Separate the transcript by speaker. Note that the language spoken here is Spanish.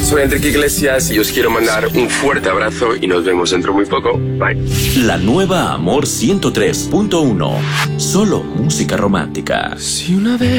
Speaker 1: soy Enrique Iglesias y os quiero mandar un fuerte abrazo y nos vemos dentro muy poco. Bye.
Speaker 2: La nueva Amor 103.1. Solo música romántica.
Speaker 1: Si una vez